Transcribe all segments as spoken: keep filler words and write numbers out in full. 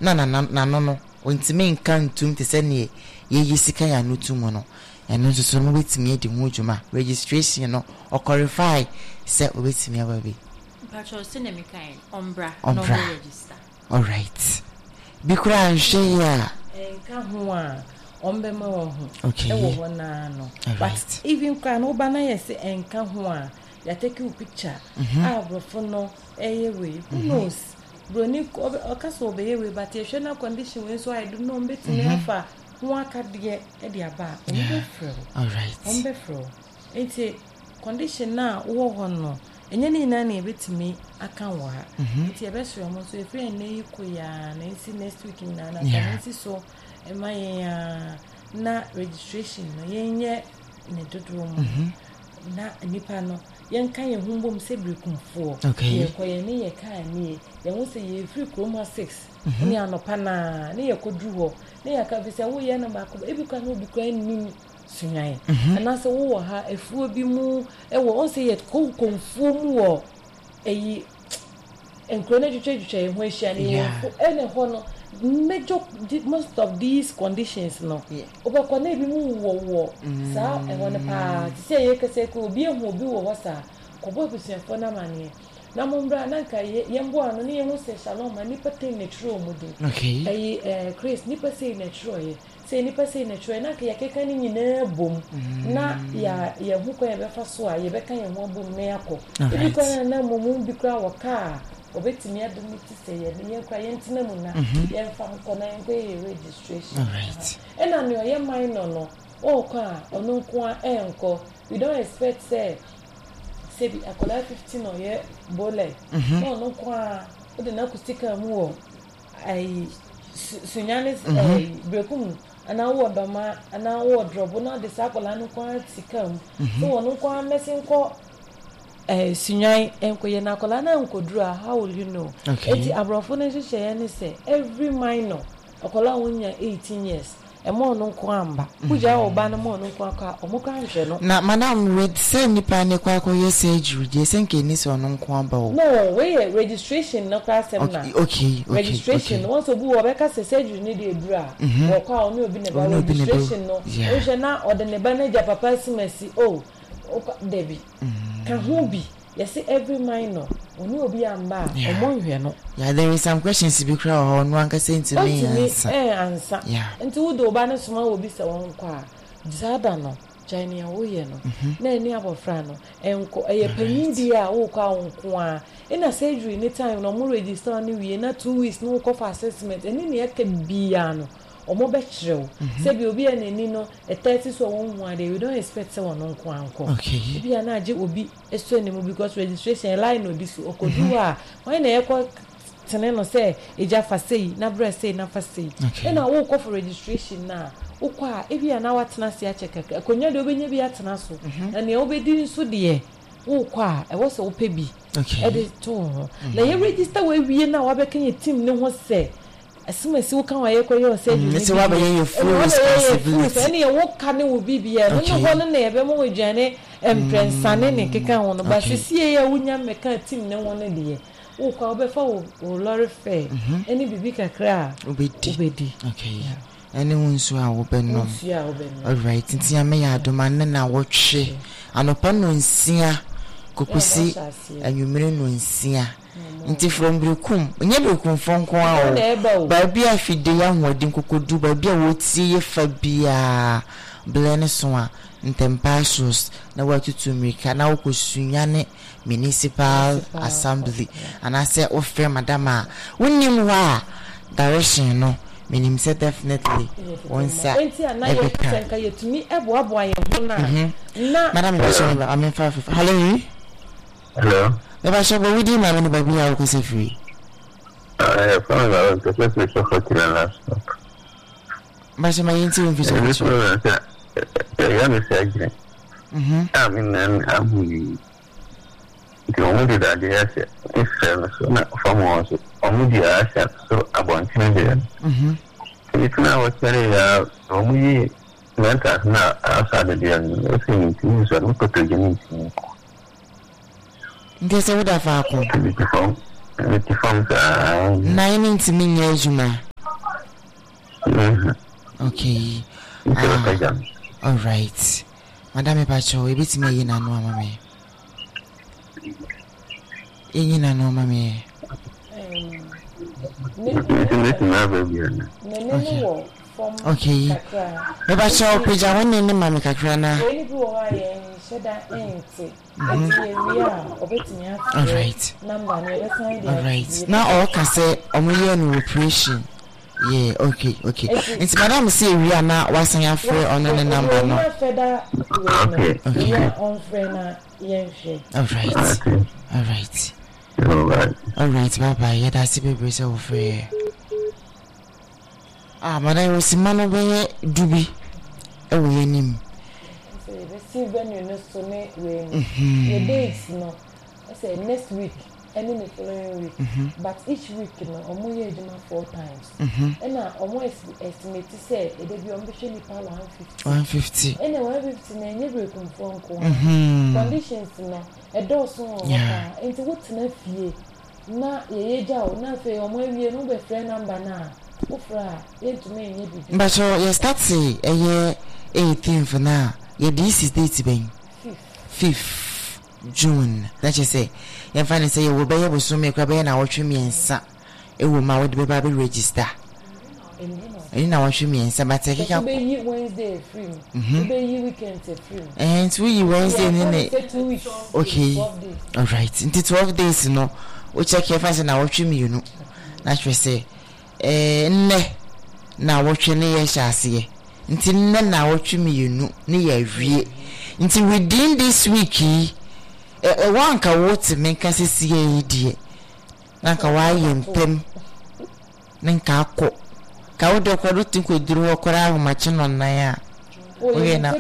na na na no no ontime nka ntum te se ne ye sika ya no tumu no eno nso so no betimi edi ho dwuma registration no o qualify se obetimi ababi patrol se ne mekan ombra no register. All right bikura nhwe ya enka ho a ombe ma wo ho okay e wo ho na no but even kwa no ba na yes enka ho a ya take a picture ah brofo no eye we who knows broni okaso obeye we but e hwe na condition we so I do know betimi afa ho akade e dia ba ombe fro. All right ombe fro enti condition na wo ho no enye ni na na ebetimi aka wo ha enti ebesro mo so efre na yiko ya na isi next week na na enti so emaya na registration no yenye ne dodo mu na nipa no yenka ye humbom se brekumfo ye koye ne ye ka ni ye wo se ye free chroma six ni anopa na ne ye kodru ho ne ya ka bi se wo ye na ba ko ebi kwa no bi kwa ni sunyan anase wo ha efuo bi mu e wo on se ye ko konfuo mu wo eyi enkrone twetwetwe ho ehia ne wo ene ho no major most of these conditions no oba ko na bi mu wo wo sa e ho ne pa ti se ye kese ko obi ehu obi wo wo sa ko bo busiafo na mane na mombra na nka ye mbo ano ne ye ho se shalom ma nipa ten ne tro mu de okay ayi eh Chris nipa se ne tro ye se nipa se ne tro na ka ya keka ni nyina bom na ya ya hu ko ya be fa so a ye be kan ye ho bom na yakọ ebi ko na momu bi kra waka obetimi adumi ti se ye ne kwa ye ntina mu na ye fa nko na nko ye registration. All right ena ne ye minor no o kwa onu nko a enko we don't expect say say bi akola fifteen or ye bole no no kwa o de na kustika mu o ai sunyane eh brekum ana wo doma ana wo drop na de sakola no kwa tikam so wonu kwa mesin ko eh sunyan enkoye na kola na nkoduru a how will you know eti abrofo na hihye ne say every minor akola wonya eighteen years e mo no nko amba kuja oba na mo no nko aka omoko anhwe no na manam with say nipa ne kwa kwa yes surgery dey senke ni so no nko amba o no we registration no class sem na okay okay registration once obu obeka say surgery ni dey dura o kwa oni obi ne ba registration no o je na ode ne ba na ja papa simasi o debi ka ho bi yes every minor oni obi amba omonhwe no yeah there is some questions be cry or no anka say to me answer eh answer yeah enti wo do ba na soma obi se won kwa zada no China wo ye no na eni abofra no enko eye panidi a wo kwa wonko a ina surgery ni time no mo register ni wie na two weeks no ko for assessment eni ne yake bia no omo be kirew se bi obi anani no e thirty so won hu ade we don't expect say won nko anko okay bi ana age obi eso ni mo because registration line no this okodu a why na yeko tene no say eja fa sei na bra sei na fa sei e na wo ko for registration na ukwa e bi ana watena se a check akonya de obenya bi atena so na ne obedi nso de ukwa e wo se ope bi okay e de to na ye register we wie na wa be kan ye team ne ho se asimasi wo kan wa ye ko ye say you need to have your full responsibility any ye wo kan wo bibia no no ho no na ye be mo wadwane emprensane ne keka ho no ba sesie ya wunya meka team ne ho no de wo kwa obefa wo lorry fair any bibi kakra obedi obedi okay any one so a wo be no all right ntia me ya adoma ne na wo twe anopa no nsia kokosi anwumere no nsia nti from brekum nye brekum fonko a o ba bia fide ya hwodin kokodu ba bia wo tie ye fa bia blene so a ntempassos na watutu mrika na wokosunyane municipal assembly anase ofre madama wonim wa direction no menim say definitely onsa enti anaye senka yetumi ebo abo aye ho na na madam Bishop I'm in five hello hello Eba shabo widi ma meni baby ya ko se free eh fa na ko se se so fatira na ma se ma yinti un fi so ya me se agire mhm I mean I'm the only that they have is so na from was only the asset so about ten mhm it's now what there ya only mental na outside the the thing is so no to get Ngese wuda fa ko. With the phone, with the phone, uh, nine into me, Juma. Okay. Ah, all right. Madame Pacho, a bit me in a no mammy. In a no mammy. Okay. Maybe so Pija one in the Mammy Kakrana. All right. All right. Now all can say Omuyan operation. Yeah, okay, okay. It's Madame say we are now was on free on the number no. Okay. Okay. On friend All right. All right. All right. All right, bye bye. Yeah, that's the baby so free. Ah, Madame was man away dubi. Oh, we him. See when you know so ne we the dates no. I say next week and then the following week. Mm-hmm. But each week no omo ye ejuma four times. Mm-hmm. And na omo estimate say e dey be ambition nipa one fifty. one fifty. And one fifty na nye break from ko. Mhm. Conditions no e do so o ka. Enti what na fie na ye ye ja o na fe omo wie no be friend number na. Wo fra ye to me nye bibi. But so you start say eh ye eighteenth now. Yeah, this is date ben. fifth June. That you say. You find say you will be able to make a be na watch me ensa. E wo ma wo de be ba be register. E na watch me ensa but take can be Wednesday free. Mhm. Be weekend free. And we Wednesday ni two weeks. Okay. All right. Into twelve days no. We check your find na watch me you know. Na we say eh nne na watch ni ye hyase. Nti nne na watch me you know ni ya wie. Nti within this week e wan ka what me ka sisi ye die na ka wa ye mpem nka akọ ka wo de kwado tinko duru okora ahomache no nan ya oye na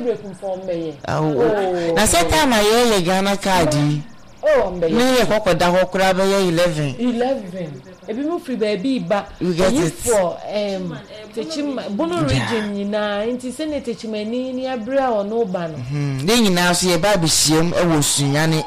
oh na set time aye ye Ghana card oh mbe me ye kokoda okora be ye eleven eleven ebi mu free baby ba you get it for um techima bono region nyina nti se ne techimani ni abra ono ba no mhm de nyina so ye ba bihiem e wo sunyane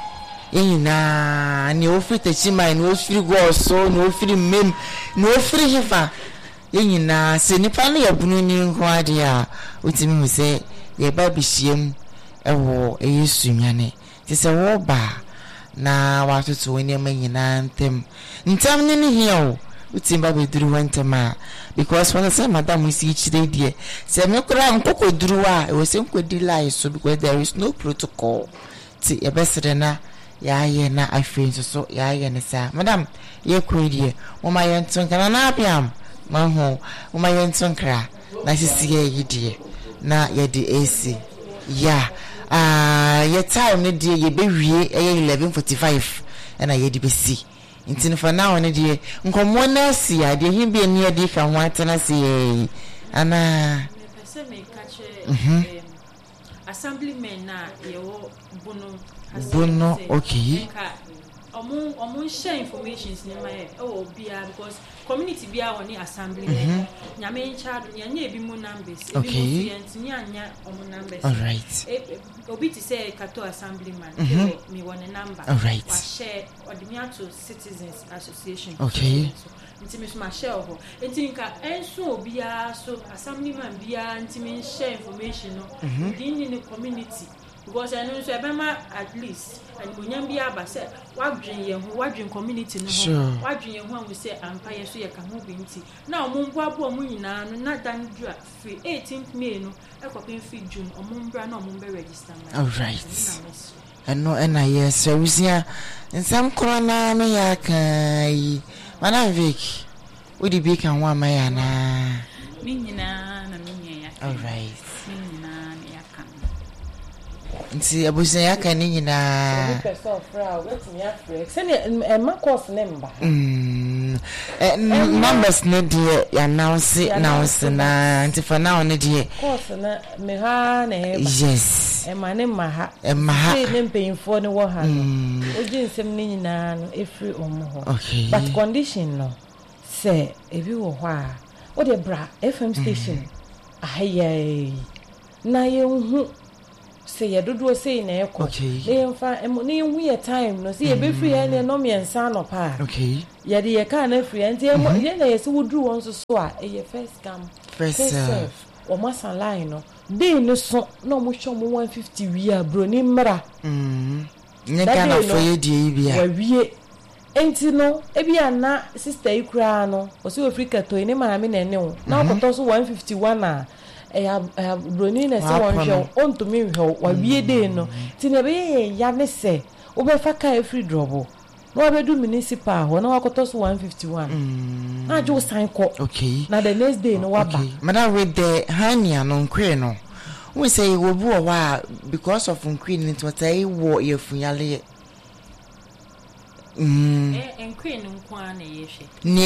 nyina ni ofri techima ni ofri go so ni ofri mem ni ofri hifa nyina se nipa ne yabunu ni nko ade a utimi mu se ye ba bihiem e wo e yesunyane ti se wo ba na watoto wani nyina ntem ntem ne ne hia o utimba beduru wantema because when I say madam we see each day there say me kura nkoko duru a e we say nkodi lie so because there is no protocol ti e besere na ya ye na afin so ya ye ne sa madam ye kwedie wo ma ye ntonkana na abiam ma ho wo ma ye ntonkra na sisi ye yidie na ye di A C ya ah ye time ne die ye be wie e eleven forty-five and I ye di be see intini for now ne die nkomo na si ade him bi eni ade ka ho atena si e ana me pese me kache assemblyman na ye wo bono bono okay omo omo share informations ne my e wo bia because community bia woni assemblyman nyame in charge nyanya ebi mu numbers ebi mu yent nyanya omo numbers all right obi ti say kato assemblyman me one number all right wa share odimia to citizens association okay nti me ma share ho nti nka enso obia so assemblyman bia nti me share information no within the community because I know so ebema at least and munyam bia ba say wadwen ye ho wadwen community no ho wadwen ye ho we say ampaye so ye ka ho bi nti na omumbu abo mu nyina no na dan dua free eighteenth May no ekopin fi June omumbra na omumbe register na all right and no and I yes so we see in some corona me ya kai mana Vic we di bi kan wa ma ya na mi nyina na mi nya ya all right mi nyina na ya kan nti abusan ya kan ni nyina person of fra wetin ya free say e ma course number mm eh numbers ne die ya announce announce na nti for now ne die course na me ha na e yes e ma ne ma ha e ma ha say ne mpanyimfo ne wo ha no oji nsem ne nyina no e free omo ho okay but condition no say e bi wo ho a o de bra F M station aye na ye hu say ya dodo say na ekọ na mfa na hu ye time no say ye be free ya no me nsa no pa okay ya de ye ka na free enti ye na ye se woduru won so so a e first come first serve o masa line no dey no so na mo hwe mo one fifty wi a bro ni mra mm nyega na fo ye die bia wa wie enti no ebi ana sister ikura no o se Africa to ni ma me na ne wo na okoto so one fifty-one a eh broni na se won hwe on to me hwe wa wie dey no ti na be ya ne se wo be fa ka free drobo no be do municipal ho na wakoto so one fifty-one mm na jo sign ko okay na the next day no wa ba madam with the hania no nkwe no we say wo bu wa because of nkwe ni to tai wo ye funyale mm eh nkwe no nkwa na ye hwe